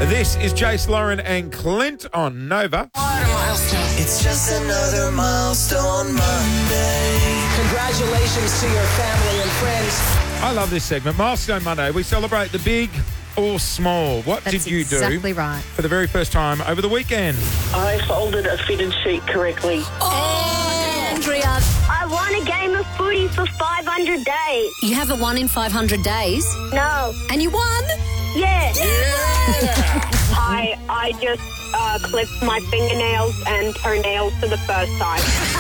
This is Jace, Lauren and Clint on Nova. It's just another milestone Monday. Congratulations to your family and friends. I love this segment. Milestone Monday. We celebrate the big or small. What That's did you do exactly right. for the very first time over the weekend? I folded a fitted sheet correctly. Andrea, I won a game of footy for 500 days. you haven't won in 500 days, No. and you won. Yeah. I just clipped my fingernails and toenails for the first time.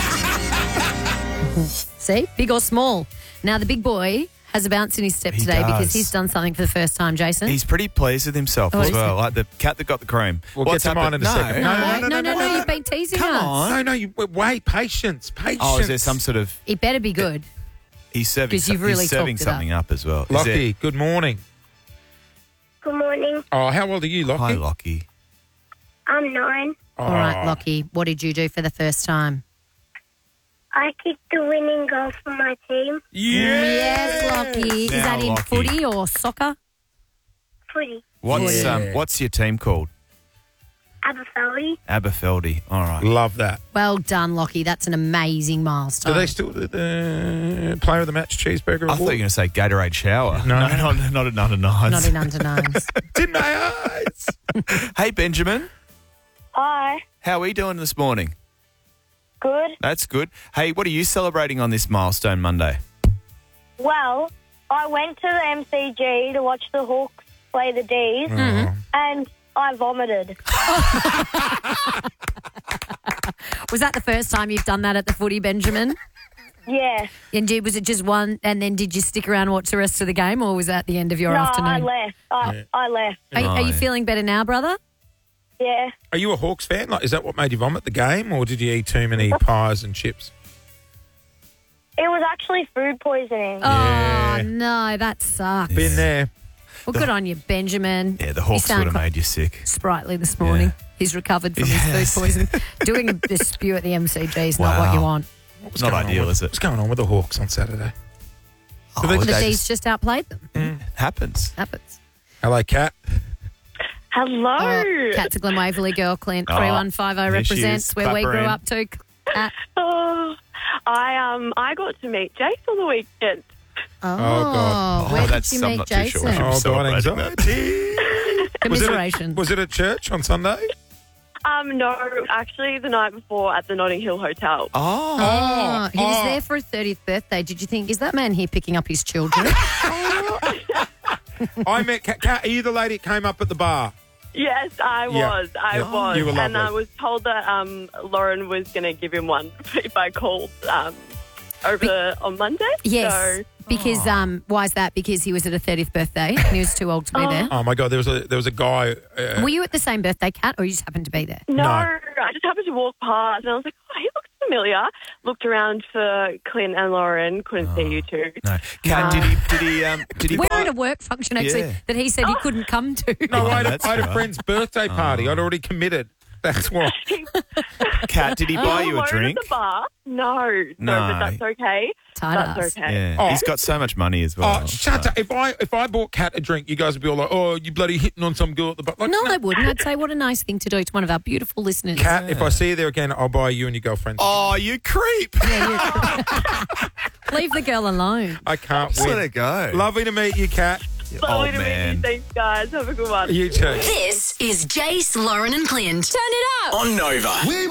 See, big or small. Now the big boy has a bounce in his step today does. because he's done something for the first time, Jason. He's pretty pleased with himself as is well, like the cat that got the cream. We'll get to mine in a second. No, you've been teasing us. No, wait, patience. Oh, is there some sort of... It better be good. He's serving, 'Cause you've really he's serving talked it up. something up as well. Is Lockie, good morning. Good morning. Oh, how old are you, there... Lockie? Hi, Lockie. I'm 9. Oh. All right, Lockie, what did you do for the first time? I kicked the winning goal for my team. Yes, Lockie. Is Now, that in Lockie. footy or soccer? Footy. What's your team called? Aberfeldy. Aberfeldy. All right. Love that. Well done, Lockie. That's an amazing milestone. Do they still do the player of the match cheeseburger I award? thought you were going to say Gatorade shower. No. not at under nines. Not in under nines. Didn't I? Hey, Benjamin. Hi. How are we doing this morning? Good. That's good. Hey, what are you celebrating on this milestone Monday? Well, I went to the MCG to watch the Hawks play the D's, and I vomited. Was that the first time you've done that at the footy, Benjamin? Yeah. Indeed, was it just one, and then did you stick around and watch the rest of the game, or was that the end of your No, afternoon? I left. I left. Are you yeah. feeling better now, brother? Yeah. Are you a Hawks fan? Like, is that what made you vomit the game, or did you eat too many pies and chips? It was actually food poisoning. Yeah. Oh, no, that sucks. Been there. Well, good on you, Benjamin. Yeah, the You Hawks sound would have quite made you sick. sprightly this morning. Yeah. He's recovered from Yes. his food poisoning. Doing a dispute at the MCG is not what Wow. you want. What's Not going on ideal, with- is it? What's going on with the Hawks on Saturday? Oh, they- The they D's just- just outplayed them. happens. Happens. Hello, Kat. Hello. Oh, Cat's a Glen Waverley girl, Clint. Oh, 3150 there she represents is. where Clap we her grew in. up to. Cat. Oh, I got to meet Jace on the weekend. Oh, God. where did that's, you I'm meet not too sure. Jason? Oh, God, Celebrating that. anxiety. Commiserations. Was it at church on Sunday? No, actually the night before at the Notting Hill Hotel. Oh. Oh, he was there for his 30th birthday. Did you think, is that man here picking up his children? I met Kat. Are you the lady that came up at the bar? Yes, I Yeah. was. I Yeah. was. You were And I lovely. was told that Lauren was going to give him one if I called on Monday. Yes. So, Because, why is that? Because he was at a 30th birthday and he was too old to be there. Oh my God, there was a guy. Were you at the same birthday, Kat, or you just happened to be there? no, I just happened to walk past and I was like, oh, he looks familiar. Looked around for Clint and Lauren. Couldn't see you two. No. Kat, did he We're buy... at a work function, actually, Yeah. that he said he couldn't come to. No, I that's had a right. friend's birthday party. I'd already committed. That's why. Kat, did he buy you a Lauren drink? At the bar? No, No. but that's okay. Tight That's ass. okay. Yeah. Oh. He's got so much money as well. Oh, shut up! If I bought Kat a drink, you guys would be all like, "Oh, you bloody hitting on some girl at the bar." Like, No, I wouldn't. I'd say what a nice thing to do to one of our beautiful listeners. Kat, if I see you there again, I'll buy you and your girlfriend. Oh, you creep. Leave the girl alone. I can't Just let win. it go. Lovely to meet you, Kat. Lovely Old to meet man. you. Thanks, guys. Have a good one. You too. This is Jace, Lauren and Clint. Turn it up. On Nova. We